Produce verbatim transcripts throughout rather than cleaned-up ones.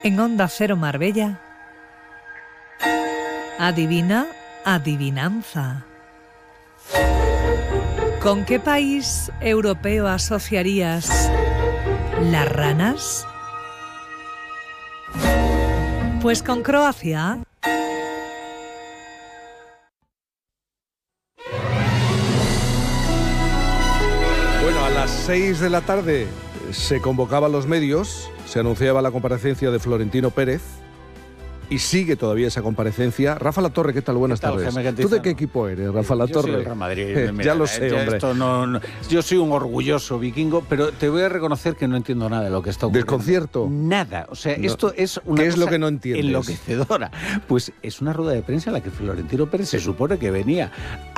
En Onda Cero Marbella, adivina, adivinanza. ¿Con qué país europeo asociarías las ranas? Pues con Croacia. Bueno, a las seis de la tarde se convocaban los medios, se anunciaba la comparecencia de Florentino Pérez y sigue todavía esa comparecencia. Rafa Latorre, ¿qué tal? Buenas ¿Qué tal, tardes. Jaime? ¿Tú de qué equipo eres, Rafa Latorre? Yo soy del Real Madrid. Eh, mira, ya lo sé, ya hombre. Esto no, no, yo soy un orgulloso vikingo, pero te voy a reconocer que no entiendo nada de lo que está ocurriendo. ¿Desconcierto? Nada. O sea, No. esto es una ¿Qué es cosa lo que no entiendes? enloquecedora. Pues es una rueda de prensa en la que Florentino Pérez se supone que venía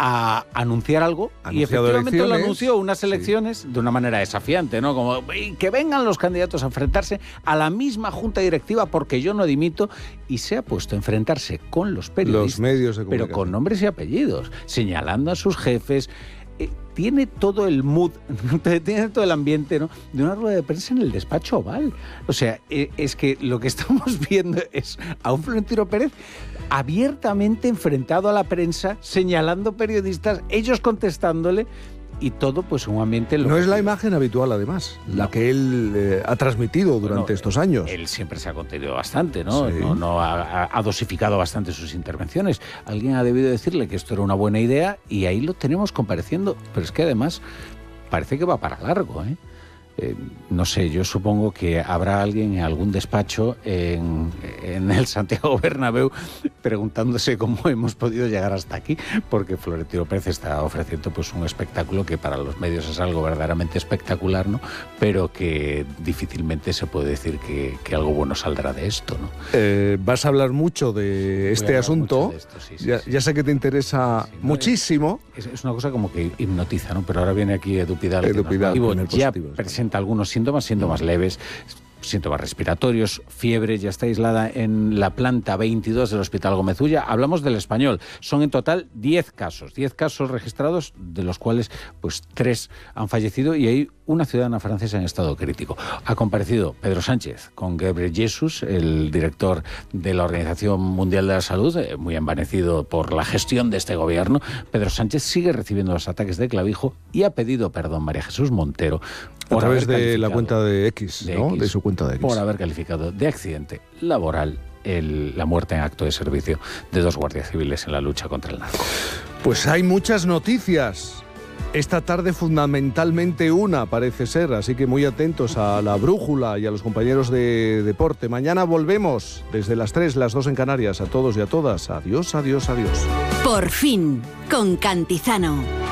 a anunciar algo Anunciado y efectivamente lo elecciones. anunció, unas Sí. elecciones de una manera desafiante, ¿no? Como "Y que vengan los candidatos a enfrentarse a la misma junta directiva porque yo no dimito", y se ha puesto a enfrentarse con los periodistas, Los medios de pero comunicación. con nombres y apellidos, señalando a sus jefes. Eh, tiene todo el mood, tiene todo el ambiente, ¿no?, de una rueda de prensa en el despacho Oval. O sea, eh, es que lo que estamos viendo es a un Florentino Pérez abiertamente enfrentado a la prensa, señalando periodistas, ellos contestándole, y todo pues un ambiente... No es la imagen habitual, además, la No. que él eh, ha transmitido durante Bueno, estos años. Él siempre se ha contenido bastante, ¿no? Sí. No, no ha, ha dosificado bastante sus intervenciones. Alguien ha debido decirle que esto era una buena idea y ahí lo tenemos compareciendo. Pero es que además parece que va para largo, ¿eh? Eh, no sé, yo supongo que habrá alguien en algún despacho en, en el Santiago Bernabéu preguntándose cómo hemos podido llegar hasta aquí, porque Florentino Pérez está ofreciendo pues un espectáculo que para los medios es algo verdaderamente espectacular, ¿no? Pero que difícilmente se puede decir que, que algo bueno saldrá de esto, ¿no? Eh, vas a hablar mucho de Voy a este hablar asunto. mucho de esto, sí, sí, ya, sí. ya sé que te interesa Sí, no, muchísimo. Es, es una cosa como que hipnotiza, ¿no? Pero ahora viene aquí Edu Pidal, Edu que nos Pidal, va- y con el ya positivo. presenta algunos síntomas, síntomas leves, síntomas respiratorios, fiebre, ya está aislada en la planta veintidós del Hospital Gómez Ulla. Hablamos del Español. Son en total diez casos, diez casos registrados, de los cuales pues tres han fallecido y hay una ciudadana francesa en estado crítico. Ha comparecido Pedro Sánchez con Ghebreyesus, el director de la Organización Mundial de la Salud, eh, muy envanecido por la gestión de este gobierno. Pedro Sánchez sigue recibiendo los ataques de clavijo y ha pedido perdón María Jesús Montero A través haber de la calificado- cuenta de X, de ¿no? X, De su cuenta de X. por haber calificado de accidente laboral el, la muerte en acto de servicio de dos guardias civiles en la lucha contra el narco. Pues hay muchas noticias. Esta tarde fundamentalmente una, parece ser, así que muy atentos a la brújula y a los compañeros de deporte. Mañana volvemos desde las tres, las dos en Canarias. A todos y a todas. Adiós, adiós, adiós. Por fin, con Cantizano.